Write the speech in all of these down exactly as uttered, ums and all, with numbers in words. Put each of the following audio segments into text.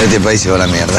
Este país se va a la mierda.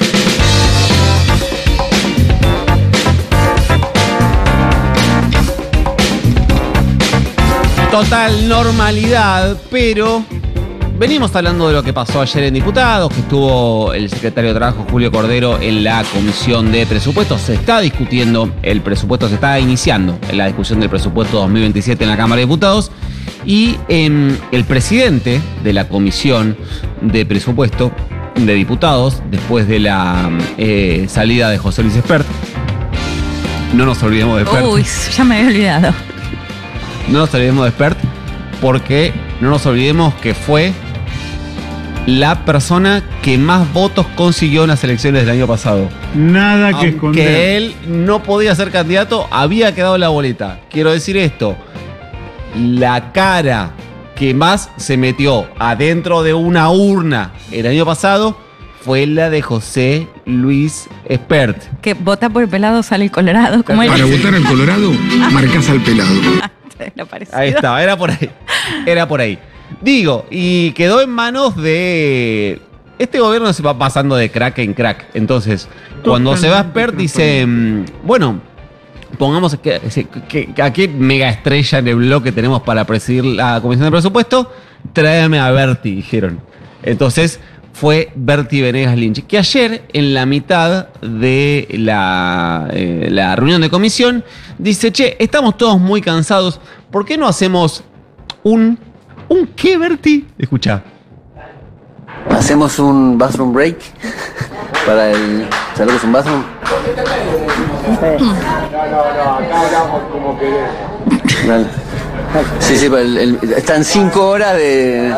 Total normalidad, pero venimos hablando de lo que pasó ayer en Diputados, que estuvo el secretario de Trabajo, Julio Cordero, en la Comisión de Presupuestos. Se está discutiendo el presupuesto, se está iniciando la discusión del presupuesto dos mil veintisiete en la Cámara de Diputados. Y eh, el presidente de la Comisión de Presupuesto de Diputados, después de la eh, salida de José Luis Espert, no nos olvidemos de Espert. Uy, ya me había olvidado. No nos olvidemos de Espert, porque no nos olvidemos que fue la persona que más votos consiguió en las elecciones del año pasado. Nada que esconder. Que él no podía ser candidato, había quedado en la boleta. Quiero decir esto: la cara que más se metió adentro de una urna el año pasado fue la de José Luis Espert. Que vota por el pelado, sale el colorado. ¿Cómo era? Para votar al Colorado, marcas al pelado. Lo parecido. Ahí estaba, era por ahí. Era por ahí. Digo, y quedó en manos de... Este gobierno se va pasando de crack en crack. Entonces, cuando se va Espert, dice... mm, Bueno, pongamos que, que, que a qué mega estrella en el bloque tenemos para presidir la Comisión de Presupuesto. Tráeme a Berti, dijeron. Entonces fue Berti Venegas Lynch, que ayer, en la mitad de la, eh, la reunión de comisión, dice: che, estamos todos muy cansados, ¿por qué no hacemos un... ¿Un qué, Berti? Escucha. Hacemos un bathroom break para el... ¿Sabes lo que es un bathroom? No, no, no, acá hablamos como queremos. Vale. Sí, sí, el, el, están cinco horas de...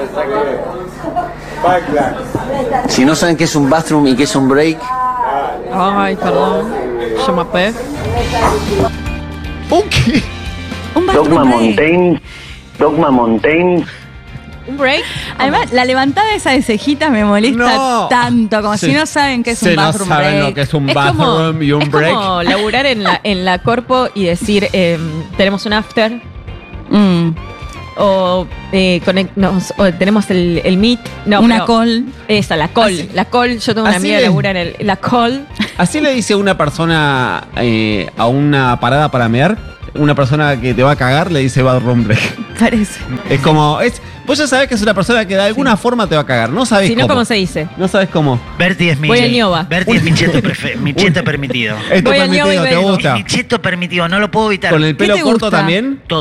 Si no saben qué es un bathroom y qué es un break... Ay, perdón. Yo me apé. ¿Un qué? Un Dogma bathroom break. Montaigne. Dogma Montaigne. ¿Un break? Además, la levantada esa de cejitas me molesta No. tanto, como Sí. si no saben qué es Si un no bathroom saben break. lo que es un Es bathroom como, y un es break. como laburar en la, en la corpo y decir, eh, tenemos un after, Mm, o, eh, conect- nos- o tenemos el, el meet. No, una pero- call. Esa, la call. Así- la call, yo tengo una así amiga que le- labura en el, la call. Así le dice una persona eh, a una parada para mear. Una persona que te va a cagar le dice bathroom break. Parece. Es como... Es, vos ya sabés que es una persona que de alguna forma te va a cagar. No sabés Si no, cómo. ¿cómo se dice? No sabes cómo. Berti es mi. Voy al ñoba. Berti es mi cheto, prefe- mi cheto permitido. Esto Voy al ñoba y permitido, ¿te vengo. gusta? Mi cheto permitido, no lo puedo evitar. ¿Con el ¿Qué pelo te corto gusta? también? Todo.